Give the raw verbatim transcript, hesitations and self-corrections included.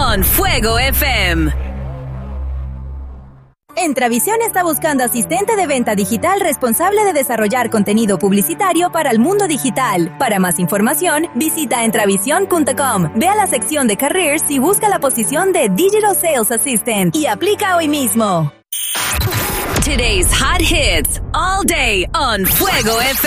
on Fuego F M. Entravisión está buscando asistente de venta digital responsable de desarrollar contenido publicitario para el mundo digital. Para más información, visita entravisión punto com. Ve a la sección de Careers y busca la posición de Digital Sales Assistant y aplica hoy mismo. Today's hot hits all day on Fuego F